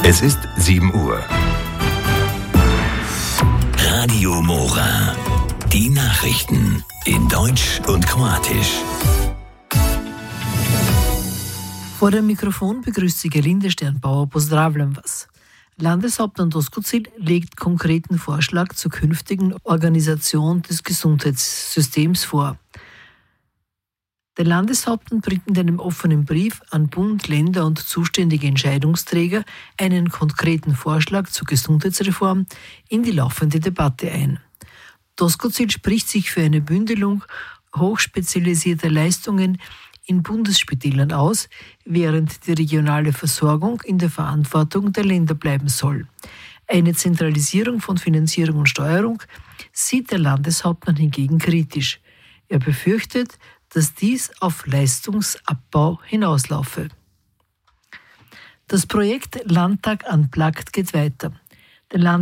Es ist 7 Uhr. Radio Mora. Die Nachrichten in Deutsch und Kroatisch. Vor dem Mikrofon begrüßt Sie Gerlinde Sternbauer. Pozdravljam vas. Landeshauptmann Doskozil legt konkreten Vorschlag zur künftigen Organisation des Gesundheitssystems vor. Der Landeshauptmann bringt in einem offenen Brief an Bund, Länder und zuständige Entscheidungsträger einen konkreten Vorschlag zur Gesundheitsreform in die laufende Debatte ein. Doskozil spricht sich für eine Bündelung hochspezialisierter Leistungen in Bundesspitälern aus, während die regionale Versorgung in der Verantwortung der Länder bleiben soll. Eine Zentralisierung von Finanzierung und Steuerung sieht der Landeshauptmann hingegen kritisch. Er befürchtet, dass dies auf Leistungsabbau hinauslaufe. Das Projekt Landtag Unplugged geht weiter. Der